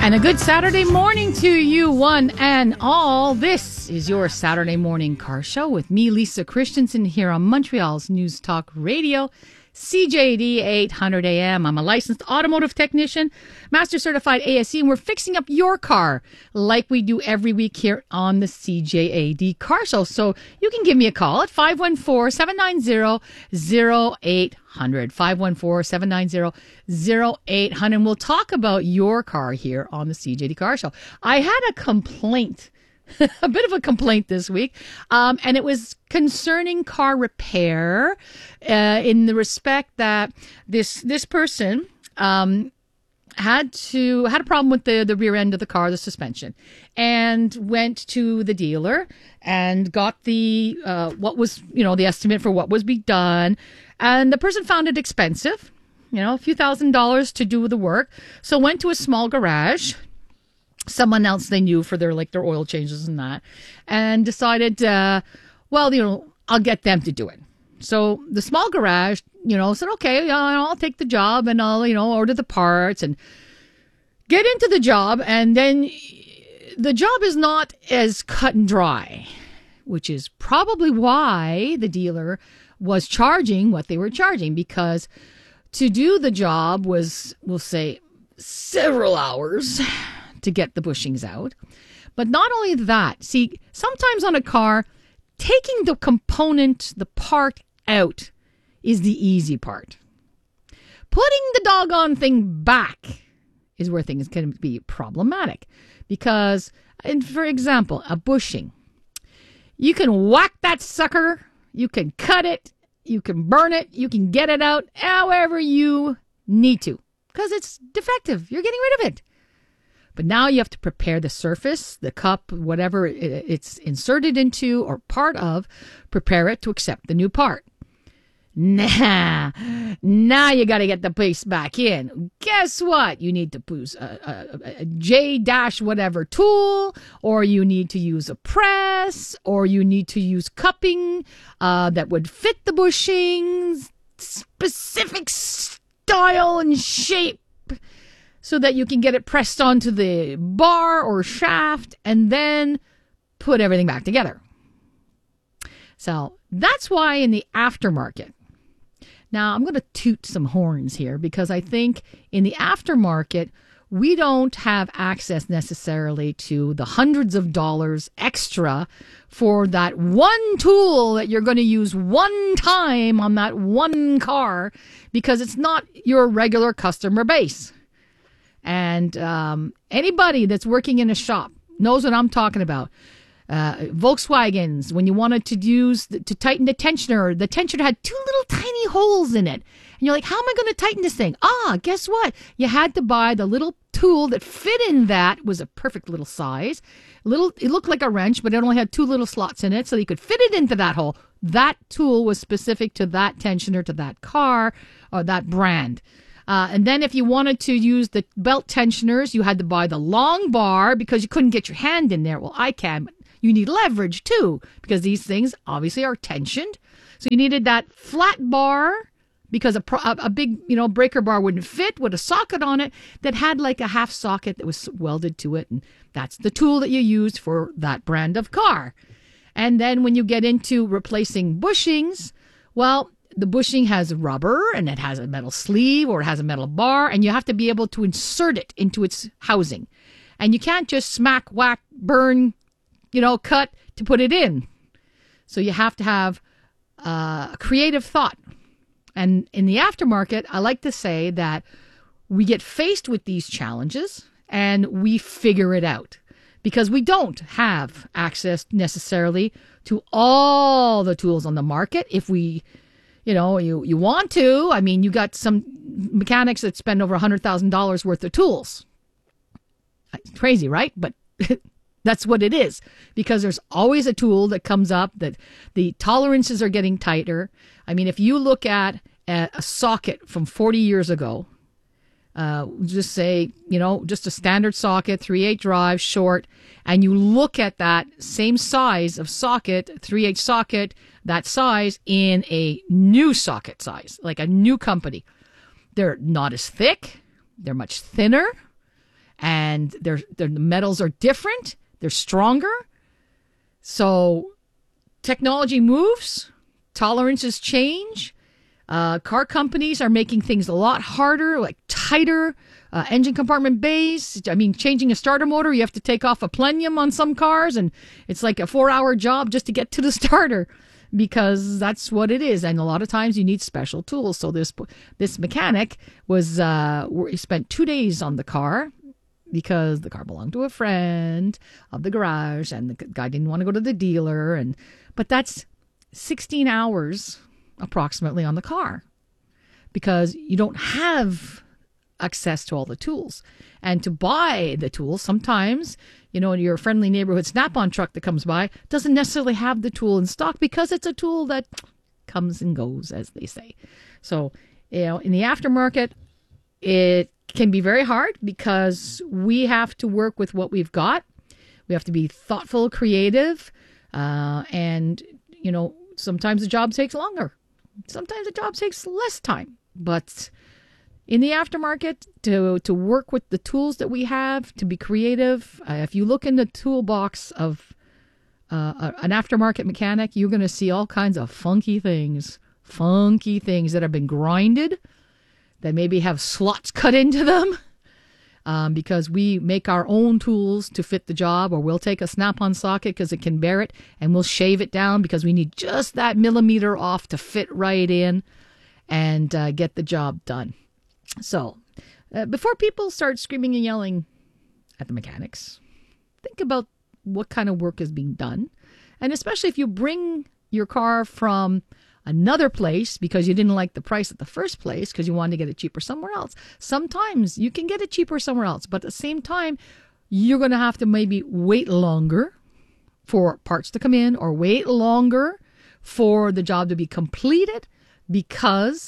And a good Saturday morning to you, one and all. This is your Saturday morning car show with me, Lisa Christensen, here on Montreal's News Talk Radio, CJAD 800 AM. I'm a licensed automotive technician, master certified ASE, and we're fixing up your car like we do every week here on the CJAD Car Show. So you can give me a call at 514-790-0800. 514-790-0800. And we'll talk about your car here on the CJAD Car Show. I had a complaint, a bit of a complaint this week, and it was concerning car repair in the respect that this person had a problem with the rear end of the car, the suspension, and went to the dealer and got the what was, the estimate for what was being done. And the person found it expensive, a few $1,000s to do the work. So went to a small garage, someone else they knew for their oil changes and that, and decided, I'll get them to do it. So the small garage, said, okay, I'll take the job and I'll, order the parts and get into the job. And then the job is not as cut and dry, which is probably why the dealer was charging what they were charging, because to do the job was, we'll say, several hours to get the bushings out. But not only that, see, sometimes on a car, taking the part out is the easy part. Putting the doggone thing back is where things can be problematic. Because, and for example, a bushing. You can whack that sucker, you can cut it, you can burn it, you can get it out however you need to. Because it's defective. You're getting rid of it. But now you have to prepare the surface, the cup, whatever it's inserted into or part of, prepare it to accept the new part. Now you got to get the piece back in. Guess what? You need to use a J-whatever tool, or you need to use a press, or you need to use cupping that would fit the bushings, specific style and shape, so that you can get it pressed onto the bar or shaft and then put everything back together. So that's why in the aftermarket, now I'm going to toot some horns here, because I think in the aftermarket, we don't have access necessarily to the hundreds of dollars extra for that one tool that you're going to use one time on that one car, because it's not your regular customer base. And anybody that's working in a shop knows what I'm talking about. Volkswagens, when you wanted to tighten the tensioner had two little tiny holes in it. And you're like, how am I going to tighten this thing? Guess what? You had to buy the little tool that fit in that. It was a perfect little size. It looked like a wrench, but it only had two little slots in it, so you could fit it into that hole. That tool was specific to that tensioner, to that car, or that brand. And then if you wanted to use the belt tensioners, you had to buy the long bar because you couldn't get your hand in there. Well, I can, but you need leverage too, because these things obviously are tensioned. So you needed that flat bar, because a big, breaker bar wouldn't fit, with a socket on it that had like a half socket that was welded to it. And that's the tool that you use for that brand of car. And then when you get into replacing bushings, well, the bushing has rubber and it has a metal sleeve or it has a metal bar, and you have to be able to insert it into its housing. And you can't just smack, whack, burn, cut to put it in. So you have to have a creative thought. And in the aftermarket, I like to say that we get faced with these challenges and we figure it out, because we don't have access necessarily to all the tools on the market. If we you want to. I mean, you got some mechanics that spend over $100,000 worth of tools. Crazy, right? But that's what it is, because there's always a tool that comes up that the tolerances are getting tighter. I mean, if you look at a socket from 40 years ago, just say, just a standard socket, 3/8 drive, short, and you look at that same size of socket, 3/8 socket, that size in a new socket size, like a new company. They're not as thick. They're much thinner. and the metals are different. They're stronger. So technology moves, tolerances change. Car companies are making things a lot harder, like tighter engine compartment bays. I mean, changing a starter motor, you have to take off a plenum on some cars, and it's like a 4-hour job just to get to the starter, because that's what it is. And a lot of times you need special tools. So this mechanic he spent 2 days on the car, because the car belonged to a friend of the garage, and the guy didn't want to go to the dealer. But that's 16 hours approximately on the car, because you don't have access to all the tools. And to buy the tools, sometimes, your friendly neighborhood Snap-on truck that comes by doesn't necessarily have the tool in stock, because it's a tool that comes and goes, as they say. So, in the aftermarket, it can be very hard, because we have to work with what we've got. We have to be thoughtful, creative, and, sometimes the job takes longer. Sometimes the job takes less time. But in the aftermarket, to work with the tools that we have, to be creative, if you look in the toolbox of an aftermarket mechanic, you're going to see all kinds of funky things that have been grinded, that maybe have slots cut into them, because we make our own tools to fit the job, or we'll take a Snap-on socket because it can bear it, and we'll shave it down because we need just that millimeter off to fit right in and get the job done. So before people start screaming and yelling at the mechanics, think about what kind of work is being done. And especially if you bring your car from another place because you didn't like the price at the first place, because you wanted to get it cheaper somewhere else. Sometimes you can get it cheaper somewhere else, but at the same time, you're going to have to maybe wait longer for parts to come in, or wait longer for the job to be completed, because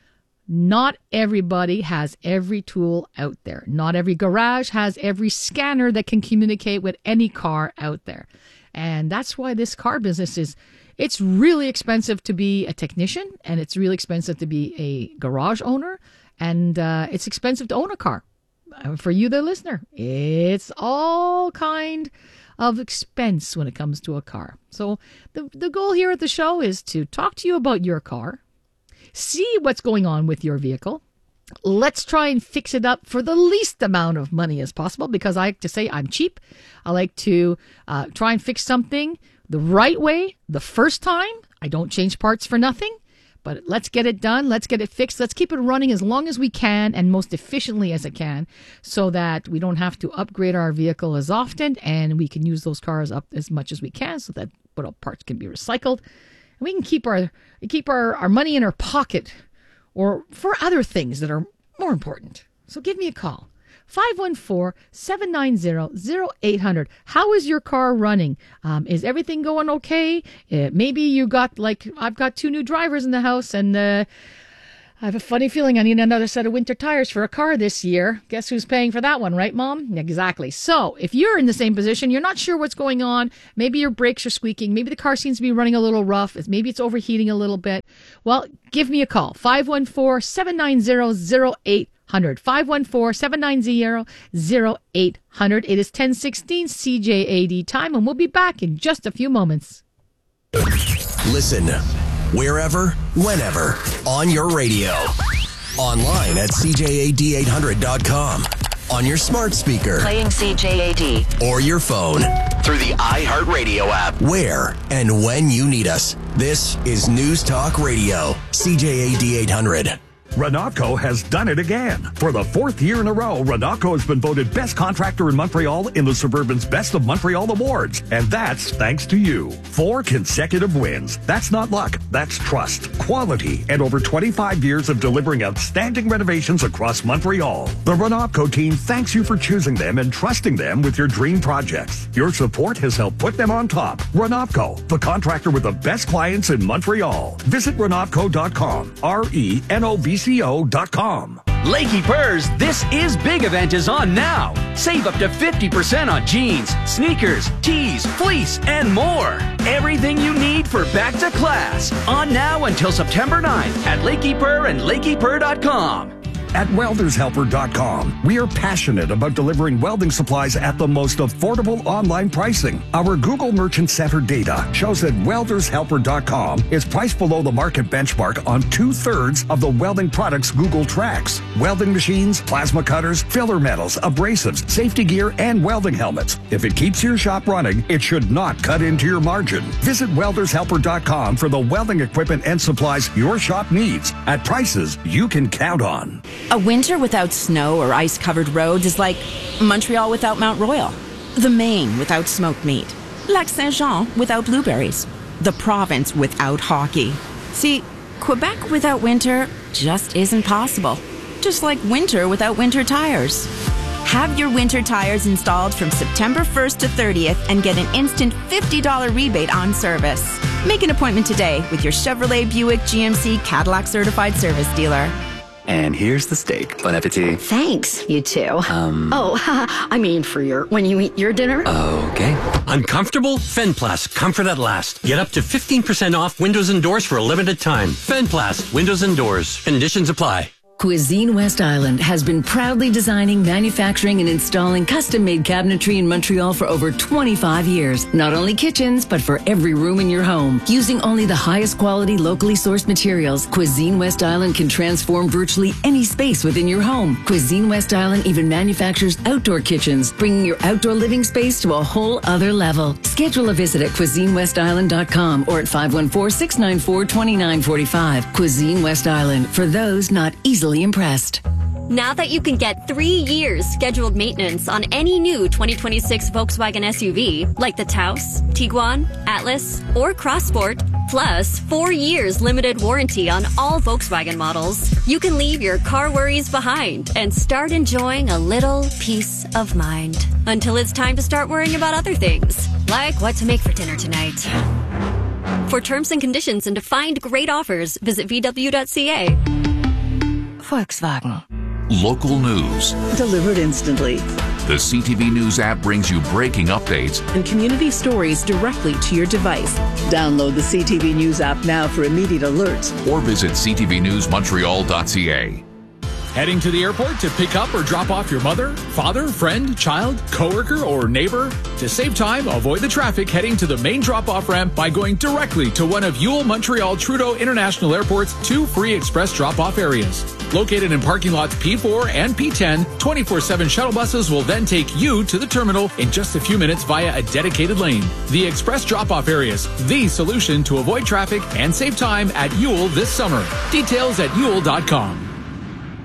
not everybody has every tool out there. Not every garage has every scanner that can communicate with any car out there. And that's why this car business it's really expensive to be a technician, and it's really expensive to be a garage owner, and it's expensive to own a car. For you, the listener, it's all kind of expense when it comes to a car. So the goal here at the show is to talk to you about your car, see what's going on with your vehicle. Let's try and fix it up for the least amount of money as possible, because I like to say I'm cheap. I like to try and fix something the right way the first time. I don't change parts for nothing, but let's get it done. Let's get it fixed. Let's keep it running as long as we can and most efficiently as it can, so that we don't have to upgrade our vehicle as often, and we can use those cars up as much as we can, so that parts can be recycled. And we can keep our money in our pocket, or for other things that are more important. So give me a call. 514-790-0800. How is your car running? Is everything going okay? Maybe you got, I've got 2 new drivers in the house, and I have a funny feeling I need another set of winter tires for a car this year. Guess who's paying for that one, right, Mom? Exactly. So if you're in the same position, you're not sure what's going on, maybe your brakes are squeaking, maybe the car seems to be running a little rough, maybe it's overheating a little bit, well, give me a call. 514-790-0800. 514-790-0800. It is 10:16 CJAD time, and we'll be back in just a few moments. Listen wherever, whenever, on your radio. Online at CJAD800.com. On your smart speaker. Playing CJAD. Or your phone. Through the iHeartRadio app. Where and when you need us. This is News Talk Radio. CJAD 800. Renatco has done it again. For the 4th year in a row, Renatco has been voted best contractor in Montreal in the Suburban's Best of Montreal Awards. And that's thanks to you. 4 consecutive wins. That's not luck. That's trust, quality, and over 25 years of delivering outstanding renovations across Montreal. The Renatco team thanks you for choosing them and trusting them with your dream projects. Your support has helped put them on top. Renatco, the contractor with the best clients in Montreal. Visit Renatco.com. RENOVCO.com. Lakey Purrs This Is Big event is on now. Save up to 50% on jeans, sneakers, tees, fleece, and more. Everything you need for back to class. On now until September 9th at Lakey Purr and LakeyPurr.com. At weldershelper.com, we are passionate about delivering welding supplies at the most affordable online pricing. Our Google Merchant Center data shows that weldershelper.com is priced below the market benchmark on 2/3 of the welding products Google tracks. Welding machines, plasma cutters, filler metals, abrasives, safety gear, and welding helmets. If it keeps your shop running, it should not cut into your margin. Visit weldershelper.com for the welding equipment and supplies your shop needs at prices you can count on. A winter without snow or ice-covered roads is like Montreal without Mount Royal, the Maine without smoked meat, Lac Saint-Jean without blueberries, the province without hockey. See, Quebec without winter just isn't possible. Just like winter without winter tires. Have your winter tires installed from September 1st to 30th and get an instant $50 rebate on service. Make an appointment today with your Chevrolet, Buick, GMC, Cadillac certified service dealer. And here's the steak. Bon appetit. Thanks, you too. I mean when you eat your dinner. Okay. Uncomfortable? Fenplast, comfort at last. Get up to 15% off windows and doors for a limited time. Fenplast, windows and doors. Conditions apply. Cuisine West Island has been proudly designing, manufacturing, and installing custom-made cabinetry in Montreal for over 25 years. Not only kitchens, but for every room in your home. Using only the highest quality, locally sourced materials, Cuisine West Island can transform virtually any space within your home. Cuisine West Island even manufactures outdoor kitchens, bringing your outdoor living space to a whole other level. Schedule a visit at CuisineWestIsland.com or at 514-694-2945. Cuisine West Island, for those not easily impressed. Now that you can get 3 years scheduled maintenance on any new 2026 Volkswagen SUV, like the Taos, Tiguan, Atlas, or Crossport, plus 4 years limited warranty on all Volkswagen models, you can leave your car worries behind and start enjoying a little peace of mind. Until it's time to start worrying about other things, like what to make for dinner tonight. For terms and conditions and to find great offers, visit VW.ca. Volkswagen. Local news. Delivered instantly. The CTV News app brings you breaking updates and community stories directly to your device. Download the CTV News app now for immediate alerts. Or visit ctvnewsmontreal.ca. Heading to the airport to pick up or drop off your mother, father, friend, child, coworker, or neighbor? To save time, avoid the traffic heading to the main drop-off ramp by going directly to one of Yule Montreal Trudeau International Airport's 2 free express drop-off areas. Located in parking lots P4 and P10, 24/7 shuttle buses will then take you to the terminal in just a few minutes via a dedicated lane. The express drop-off areas, the solution to avoid traffic and save time at Yule this summer. Details at Yule.com.